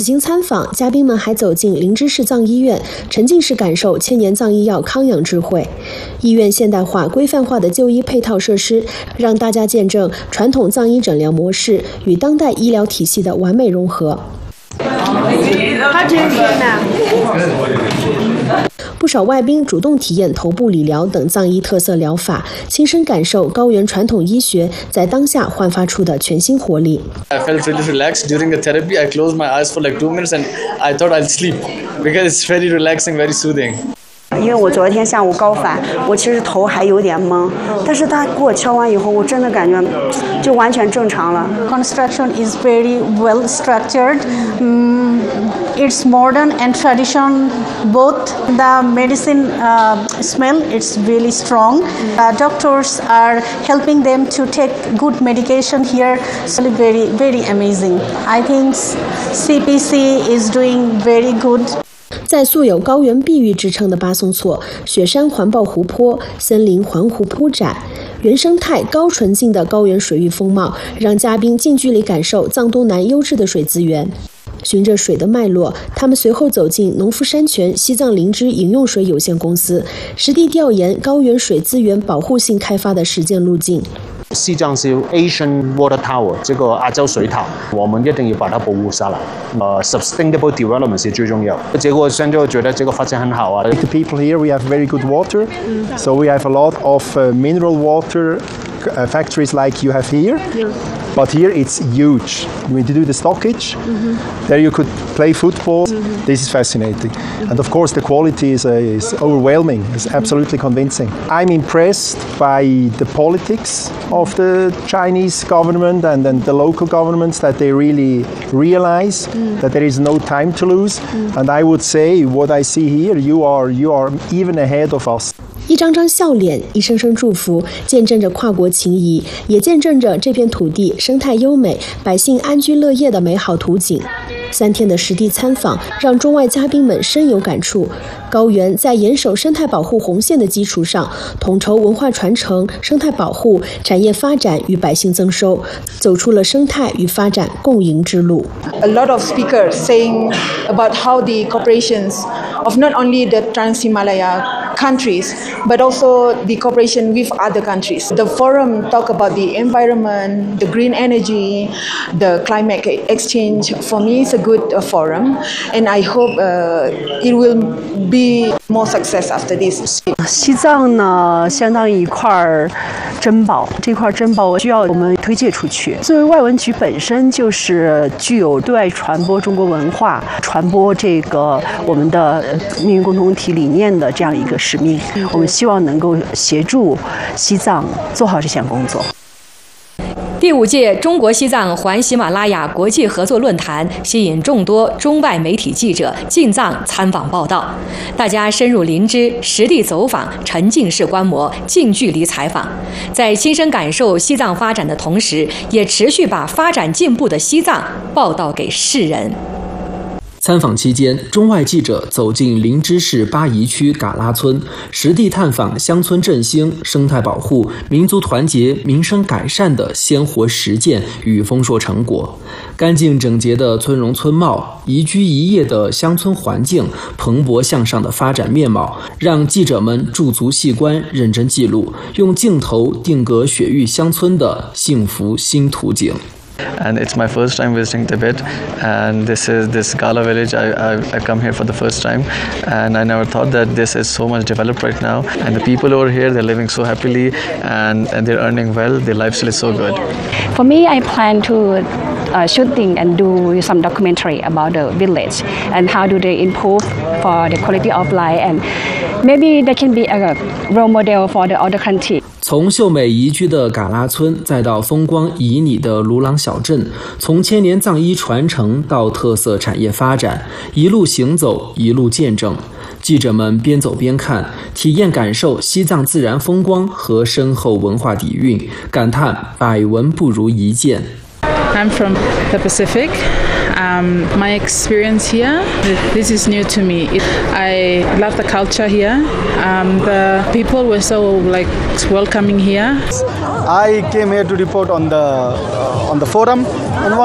此经参访，嘉宾们还走进灵芝市藏医院，沉浸式感受千年藏医药康养智慧。医院现代化、规范化的就医配套设施，让大家见证传统藏医诊疗模式与当代医疗体系的完美融合。不少外宾主动体验头部理疗等藏医特色疗法，亲身感受高原传统医学在当下焕发出的全新活力。 I felt really relaxed during the therapy. I closed my eyes for like 2 minutes and I thought I'll sleep because it's very relaxing, very soothing. 因为我昨天下午高反，我其实头还有点懵，但是他给我敲完以后，我真的感觉就完全正常了。 Construction is very well structured. It's modern and tradition both. The medicine smell it's really strong. Doctors are helping them to take good medication here. It's very very amazing. I think CPC is doing very good. 在素有高原碧玉之称的巴松措，雪山环抱湖泊，森林环湖铺展，原生态高纯净的高原水域风貌，让嘉宾近距离感受藏东南优质的水资源。循着水的脉络，他们随后走进农夫山泉西藏灵芝饮用水有限公司，实地调研高原水资源保护性开发的实践路径。 西藏是 Asian Water Tower 这个亚洲水塔，我们一定要把它保护下来。Sustainable development 是最重要。结果现在觉得这个发展很好啊。 The people here we have very good water, so we have a lot of mineral water factories like you have here. But here it's huge. When you do the stockage, there you could play football. This is fascinating. And of course the quality is overwhelming. It's absolutely convincing. I'm impressed by the politics of the Chinese government and then the local governments that they really realize that there is no time to lose. And I would say what I see here, you are even ahead of us. 一张张笑脸，一声声祝福，见证着跨国情谊，也见证着这片土地生态优美、百姓安居乐业的美好图景。3天的实地参访，让中外嘉宾们深有感触。高原在严守生态保护红线的基础上，统筹文化传承、生态保护、产业发展与百姓增收，走出了生态与发展共赢之路。 A lot of speakers saying about how the cooperations of not only the Trans-Himalaya countries, but also the cooperation with other countries. The forum talk about the environment, the green energy, the climate exchange. For me, it's a good forum, and I hope it will be more success after this. 西藏呢，相当于一块珍宝，这块珍宝需要我们推介出去。作为外文局本身就是具有对外传播中国文化、传播这个我们的命运共同体理念的这样一个使命，我们希望能够协助西藏做好这项工作。 第5届中国西藏环喜马拉雅国际合作论坛吸引众多中外媒体记者进藏参访报道，大家深入林芝，实地走访，沉浸式观摩，近距离采访，在亲身感受西藏发展的同时，也持续把发展进步的西藏报道给世人。 参访期间，中外记者走进灵芝市巴宜区嘎拉村，实地探访乡村振兴、生态保护、民族团结、民生改善的鲜活实践与丰硕成果。干净整洁的村容村貌，宜居宜业的乡村环境，蓬勃向上的发展面貌，让记者们驻足细观、认真记录，用镜头定格雪域乡村的幸福新图景。 And it's my first time visiting Tibet, and this Gala village. I come here for the first time, and I never thought that this is so much developed right now. And the people over here, they're living so happily, and they're earning well. Their lifestyle is so good. For me, I plan to shooting and do some documentary about the village and how do they improve for the quality of life, and maybe they can be a role model for the other country. 从秀美宜居的嘎拉村，再到风光旖旎的鲁朗小镇，从千年藏医传承到特色产业发展，一路行走，一路见证。记者们边走边看，体验感受西藏自然风光和深厚文化底蕴，感叹百闻不如一见。 I'm from the Pacific. My experience here, this is new to me. I love the culture here. The people were so welcoming here. I came here to report on the forum.